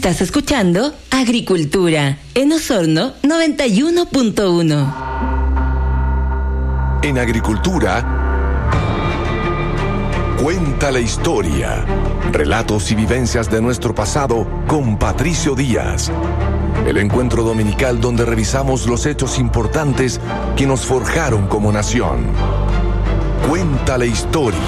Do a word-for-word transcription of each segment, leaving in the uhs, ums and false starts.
Estás escuchando Agricultura en Osorno noventa y uno punto uno. En Agricultura, cuenta la historia. Relatos y vivencias de nuestro pasado con Patricio Díaz. El encuentro dominical donde revisamos los hechos importantes que nos forjaron como nación. Cuenta la historia.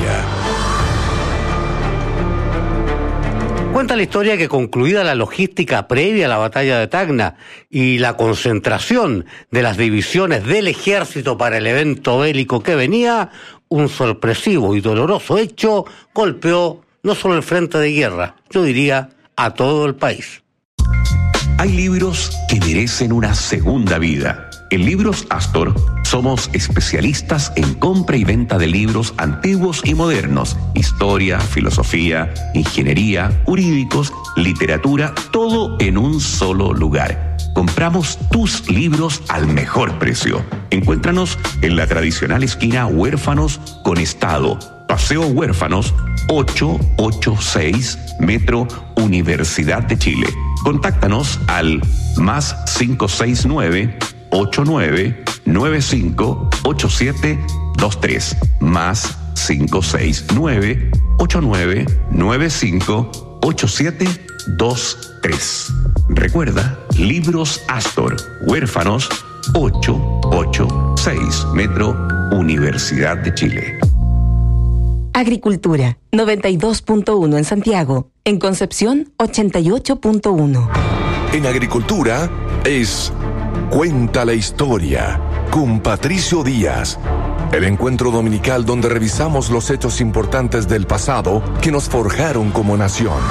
Cuenta la historia que, concluida la logística previa a la batalla de Tacna y la concentración de las divisiones del ejército para el evento bélico que venía, un sorpresivo y doloroso hecho golpeó no solo el frente de guerra, yo diría a todo el país. Hay libros que merecen una segunda vida. En Libros Astor somos especialistas en compra y venta de libros antiguos y modernos, historia, filosofía, ingeniería, jurídicos, literatura, todo en un solo lugar. Compramos tus libros al mejor precio. Encuéntranos en la tradicional esquina Huérfanos con Estado, Paseo Huérfanos, ochocientos ochenta y seis, Metro Universidad de Chile. Contáctanos al más cinco seis nueve, ocho nueve nueve cinco ocho siete dos tres, más cinco seis nueve, ocho nueve nueve cinco ocho siete dos tres. Recuerda, Libros Astor, Huérfanos, ochocientos ochenta y seis, Metro Universidad de Chile. Agricultura, noventa y dos punto uno en Santiago. En Concepción, ochenta y ocho punto uno. En Agricultura es Cuenta la Historia con Patricio Díaz. El encuentro dominical donde revisamos los hechos importantes del pasado que nos forjaron como nación.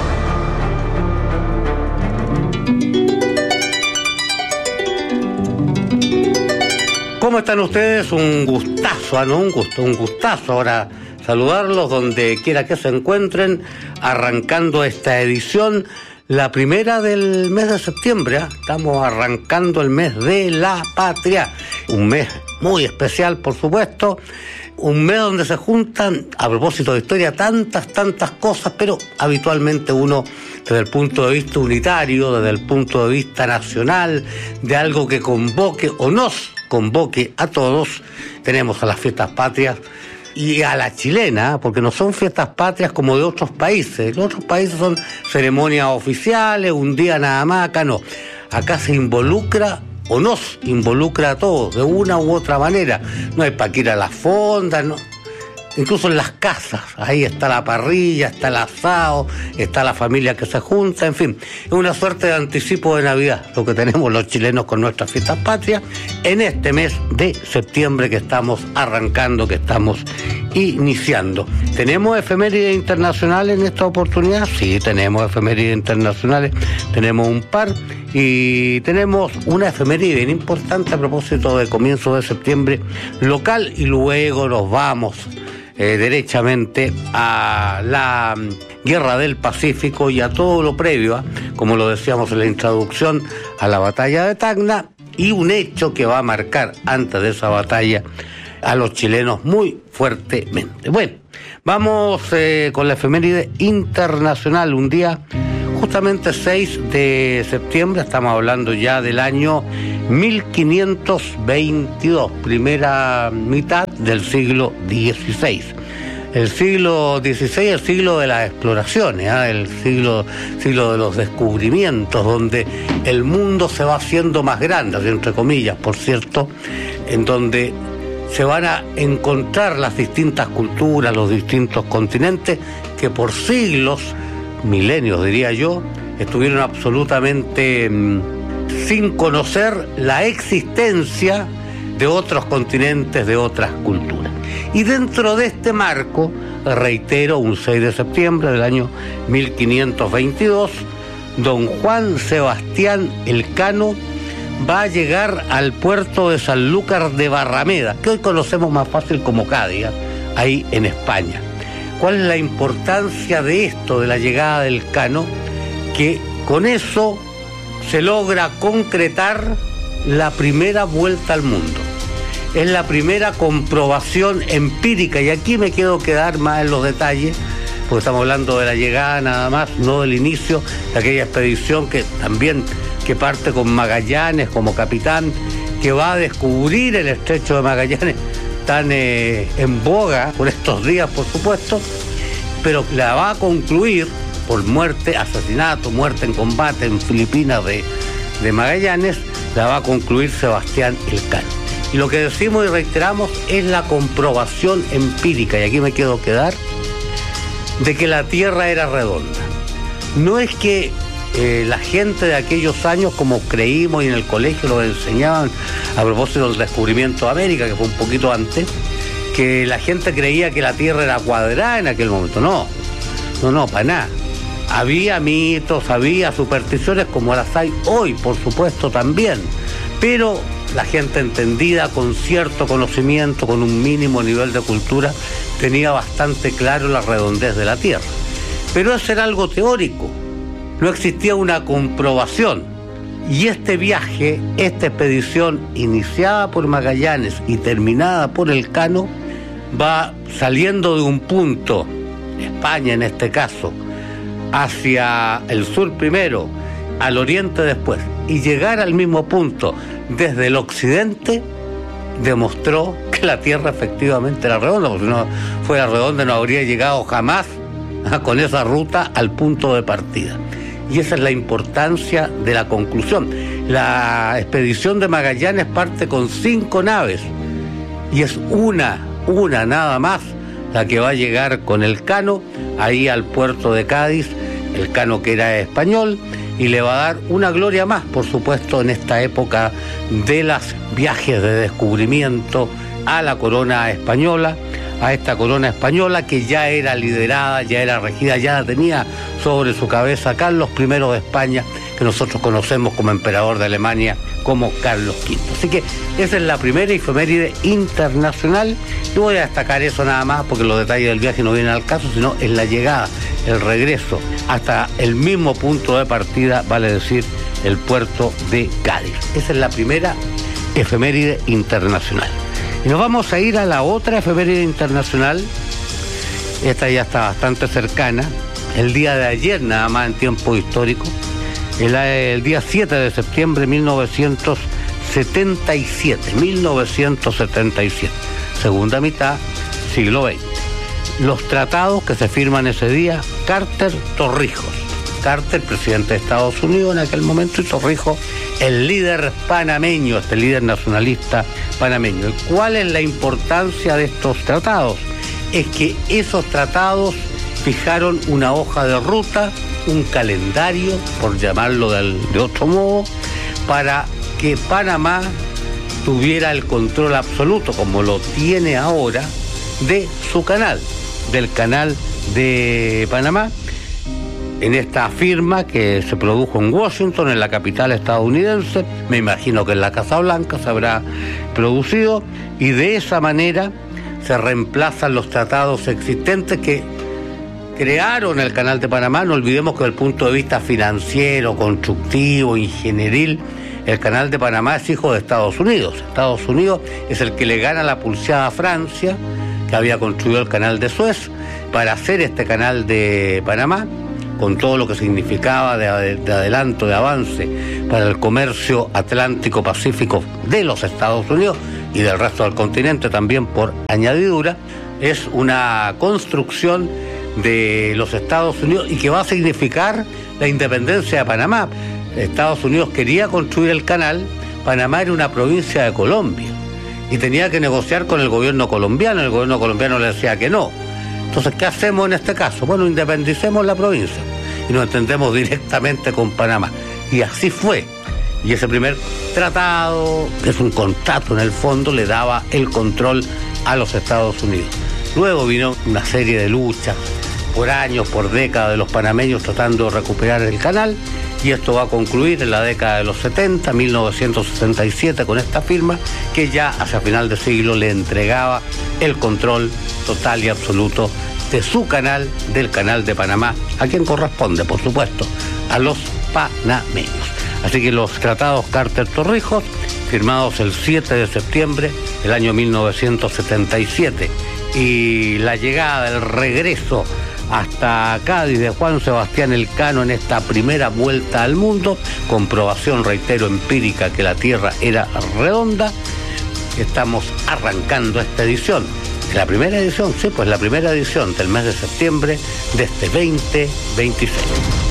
¿Cómo están ustedes? Un gustazo, ¿no? Un gusto, un gustazo ahora saludarlos donde quiera que se encuentren, arrancando esta edición, la primera del mes de septiembre, ¿eh? Estamos arrancando el mes de la patria, un mes muy especial, por supuesto, un mes donde se juntan, a propósito de historia, tantas, tantas cosas, pero habitualmente uno, desde el punto de vista unitario, desde el punto de vista nacional, de algo que convoque o nos convoque a todos, tenemos a las fiestas patrias y a la chilena, porque no son fiestas patrias como de otros países. Los otros países son ceremonias oficiales, un día nada más, acá no. Acá se involucra o nos involucra a todos, de una u otra manera. No hay para que ir a las fondas, no. Incluso en las casas, ahí está la parrilla, está el asado, está la familia que se junta, en fin. Es una suerte de anticipo de Navidad, lo que tenemos los chilenos con nuestras fiestas patrias, en este mes de septiembre que estamos arrancando, que estamos iniciando. ¿Tenemos efemérides internacionales en esta oportunidad? Sí, tenemos efemérides internacionales, tenemos un par, y tenemos una efeméride bien importante a propósito del comienzo de septiembre local, y luego nos vamos Eh, derechamente a la Guerra del Pacífico y a todo lo previo, ¿eh? Como lo decíamos en la introducción, a la batalla de Tacna, y un hecho que va a marcar antes de esa batalla a los chilenos muy fuertemente. Bueno, vamos eh, con la efeméride internacional. Un día, justamente seis de septiembre, estamos hablando ya del año mil quinientos veintidós, primera mitad del siglo dieciséis. El siglo dieciséis, el siglo de las exploraciones, ¿eh? el siglo, siglo de los descubrimientos, donde el mundo se va haciendo más grande, entre comillas, por cierto, en donde se van a encontrar las distintas culturas, los distintos continentes, que por siglos, milenios diría yo, estuvieron absolutamente mmm, sin conocer la existencia de otros continentes, de otras culturas. Y dentro de este marco, reitero, un seis de septiembre del año mil quinientos veintidós, don Juan Sebastián Elcano va a llegar al puerto de Sanlúcar de Barrameda, que hoy conocemos más fácil como Cádiz, ahí en España. ¿Cuál es la importancia de esto, de la llegada del Elcano? Que con eso se logra concretar la primera vuelta al mundo. Es la primera comprobación empírica, y aquí me quiero quedar más en los detalles, porque estamos hablando de la llegada nada más, no del inicio de aquella expedición que también que parte con Magallanes como capitán, que va a descubrir el estrecho de Magallanes, tan eh, en boga por estos días, por supuesto, pero la va a concluir por muerte, asesinato, muerte en combate en Filipinas de, de Magallanes, la va a concluir Sebastián Elcano. Y lo que decimos y reiteramos es la comprobación empírica, y aquí me quiero quedar, de que la Tierra era redonda. No es que eh, la gente de aquellos años, como creímos y en el colegio lo enseñaban a propósito del descubrimiento de América, que fue un poquito antes, que la gente creía que la Tierra era cuadrada en aquel momento. No, no, no, para nada. Había mitos, había supersticiones como las hay hoy, por supuesto, también. Pero la gente entendida, con cierto conocimiento, con un mínimo nivel de cultura, tenía bastante claro la redondez de la Tierra. Pero eso era algo teórico, no existía una comprobación. Y este viaje, esta expedición iniciada por Magallanes y terminada por Elcano, va saliendo de un punto, España en este caso, hacia el sur primero, al oriente después, y llegar al mismo punto desde el occidente, demostró que la Tierra efectivamente era redonda, porque si no fuera redonda no habría llegado jamás con esa ruta al punto de partida. Y esa es la importancia de la conclusión. La expedición de Magallanes parte con cinco naves, y es una, una nada más, la que va a llegar con Elcano ahí al puerto de Cádiz, Elcano que era español, y le va a dar una gloria más, por supuesto, en esta época de los viajes de descubrimiento a la corona española, a esta corona española que ya era liderada, ya era regida, ya la tenía sobre su cabeza Carlos primero de España, que nosotros conocemos como emperador de Alemania, como Carlos quinto. Así que esa es la primera efeméride internacional. No voy a destacar eso nada más porque los detalles del viaje no vienen al caso, sino en la llegada, el regreso, hasta el mismo punto de partida, vale decir, el puerto de Cádiz. Esa es la primera efeméride internacional. Y nos vamos a ir a la otra efeméride internacional. Esta ya está bastante cercana. El día de ayer, nada más en tiempo histórico, el, el día siete de septiembre de mil novecientos setenta y siete, mil novecientos setenta y siete, segunda mitad, siglo veinte. Los tratados que se firman ese día, Carter-Torrijos. Carter, presidente de Estados Unidos en aquel momento, y Torrijos, el líder panameño, este líder nacionalista panameño. ¿Cuál es la importancia de estos tratados? Es que esos tratados fijaron una hoja de ruta, un calendario, por llamarlo de, de otro modo, para que Panamá tuviera el control absoluto, como lo tiene ahora, de su canal, del canal de Panamá, en esta firma que se produjo en Washington, en la capital estadounidense. Me imagino que en la Casa Blanca se habrá producido, y de esa manera se reemplazan los tratados existentes que crearon el Canal de Panamá. No olvidemos que desde el punto de vista financiero, constructivo, ingenieril, el Canal de Panamá es hijo de Estados Unidos. Estados Unidos es el que le gana la pulseada a Francia, que había construido el Canal de Suez, para hacer este Canal de Panamá, con todo lo que significaba de, de adelanto, de avance para el comercio atlántico-pacífico de los Estados Unidos y del resto del continente también por añadidura. Es una construcción de los Estados Unidos y que va a significar la independencia de Panamá. Estados Unidos quería construir el canal, Panamá era una provincia de Colombia y tenía que negociar con el gobierno colombiano, el gobierno colombiano le decía que no. Entonces, ¿qué hacemos en este caso? Bueno, independicemos la provincia y nos entendemos directamente con Panamá. Y así fue. Y ese primer tratado, que es un contrato en el fondo, le daba el control a los Estados Unidos. Luego vino una serie de luchas por años, por décadas de los panameños tratando de recuperar el canal, y esto va a concluir en la década de los setenta, mil novecientos sesenta y siete, con esta firma que ya hacia final de siglo le entregaba el control total y absoluto de su canal, del Canal de Panamá, a quien corresponde, por supuesto, a los panameños. Así que los tratados Carter-Torrijos, firmados el siete de septiembre del año mil novecientos setenta y siete, y la llegada, el regreso hasta Cádiz de Juan Sebastián Elcano en esta primera vuelta al mundo, comprobación, reitero, empírica que la Tierra era redonda. Estamos arrancando esta edición, la primera edición, sí, pues la primera edición del mes de septiembre de este veinte veintiséis.